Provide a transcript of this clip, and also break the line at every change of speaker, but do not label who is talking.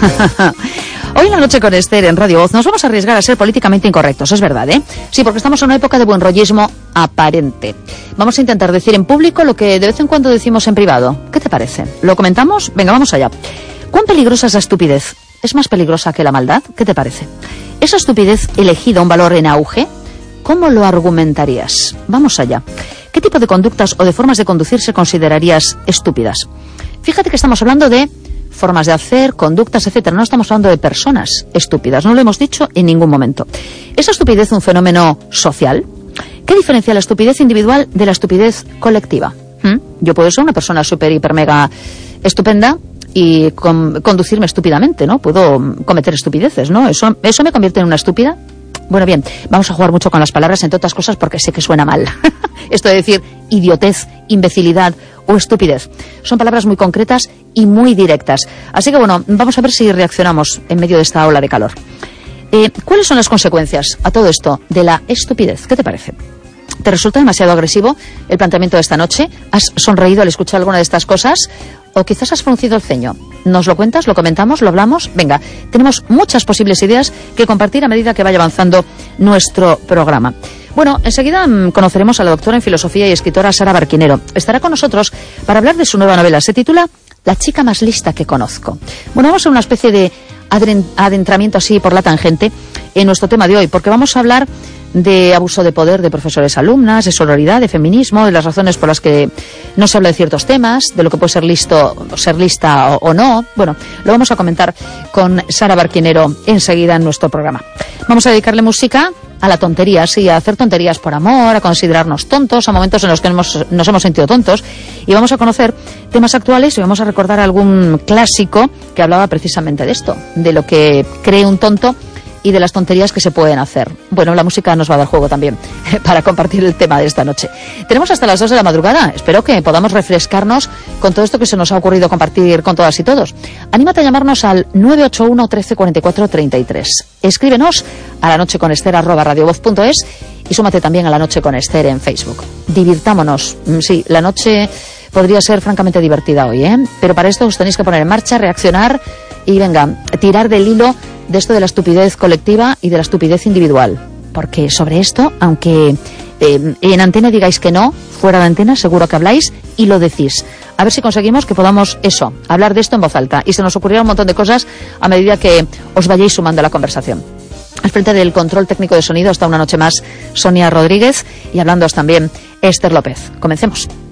Hoy en La Noche con Esther en Radio Voz nos vamos a arriesgar a ser políticamente incorrectos, es verdad, ¿eh? Sí, porque estamos en una época de buenrollismo aparente. Vamos a intentar decir en público lo que de vez en cuando decimos en privado. ¿Qué te parece? ¿Lo comentamos? Venga, vamos allá. ¿Cuán peligrosa es la estupidez? ¿Es más peligrosa que la maldad? ¿Qué te parece? ¿Esa estupidez elegida un valor en auge? ¿Cómo lo argumentarías? Vamos allá. ¿Qué tipo de conductas o de formas de conducirse considerarías estúpidas? Fíjate que estamos hablando de formas de hacer, conductas, etcétera. No estamos hablando de personas estúpidas, no lo hemos dicho en ningún momento. ¿Es la estupidez un fenómeno social? ¿Qué diferencia la estupidez individual de la estupidez colectiva? Yo puedo ser una persona súper, hiper, mega estupenda y conducirme estúpidamente, ¿no? Puedo cometer estupideces, ¿no? ¿Eso me convierte en una estúpida? Bueno, bien, vamos a jugar mucho con las palabras, entre otras cosas, porque sé que suena mal. Esto de decir idiotez, imbecilidad o estupidez. Son palabras muy concretas y muy directas. Así que, bueno, vamos a ver si reaccionamos en medio de esta ola de calor. ¿Cuáles son las consecuencias a todo esto de la estupidez? ¿Qué te parece? ¿Te resulta demasiado agresivo el planteamiento de esta noche? ¿Has sonreído al escuchar alguna de estas cosas? ¿O quizás has fruncido el ceño? ¿Nos lo cuentas? ¿Lo comentamos? ¿Lo hablamos? Venga, tenemos muchas posibles ideas que compartir a medida que vaya avanzando nuestro programa. Bueno, enseguida conoceremos a la doctora en filosofía y escritora Sara Barquinero. Estará con nosotros para hablar de su nueva novela. Se titula La chica más lista que conozco. Bueno, vamos a una especie de adentramiento así por la tangente en nuestro tema de hoy, porque vamos a hablar de abuso de poder de profesores alumnas, de sororidad, de feminismo, de las razones por las que no se habla de ciertos temas, de lo que puede ser lista o no. Bueno, lo vamos a comentar con Sara Barquinero enseguida en nuestro programa. Vamos a dedicarle música a la tontería, sí, a hacer tonterías por amor, a considerarnos tontos, a momentos en los que nos hemos sentido tontos, y vamos a conocer temas actuales y vamos a recordar algún clásico que hablaba precisamente de esto, de lo que cree un tonto y de las tonterías que se pueden hacer. Bueno, la música nos va a dar juego también para compartir el tema de esta noche. Tenemos hasta las 2 de la madrugada. Espero que podamos refrescarnos con todo esto que se nos ha ocurrido compartir con todas y todos. Anímate a llamarnos al 981 13 44 33. Escríbenos a lanocheconester@radiovoz.es y súmate también a La Noche con Esther en Facebook. Divirtámonos. Sí, la noche podría ser francamente divertida hoy, ¿eh? Pero para esto os tenéis que poner en marcha, reaccionar y venga, tirar del hilo de esto de la estupidez colectiva y de la estupidez individual. Porque sobre esto, aunque en antena digáis que no, fuera de antena seguro que habláis y lo decís. A ver si conseguimos que podamos hablar de esto en voz alta. Y se nos ocurrirá un montón de cosas a medida que os vayáis sumando a la conversación. Al frente del control técnico de sonido está una noche más Sonia Rodríguez y hablándoos también Esther López. Comencemos.